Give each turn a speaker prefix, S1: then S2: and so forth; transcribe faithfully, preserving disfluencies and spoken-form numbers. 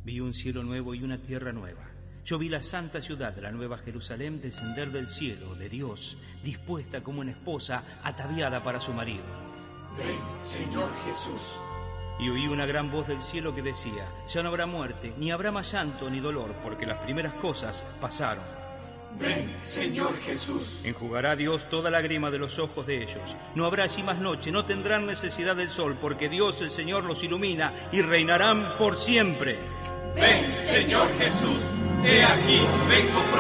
S1: Vi un cielo nuevo y una tierra nueva. Yo vi la santa ciudad, la nueva Jerusalén, descender del cielo, de Dios, dispuesta como una esposa ataviada para su marido.
S2: Ven, Señor Jesús.
S1: Y oí una gran voz del cielo que decía: ya no habrá muerte, ni habrá más llanto ni dolor, porque las primeras cosas pasaron.
S2: Ven, Señor Jesús.
S1: Enjugará Dios toda lágrima de los ojos de ellos. No habrá allí más noche, no tendrán necesidad del sol, porque Dios el Señor los ilumina y reinarán por siempre.
S2: Ven, Señor Jesús. He aquí, vengo pronto.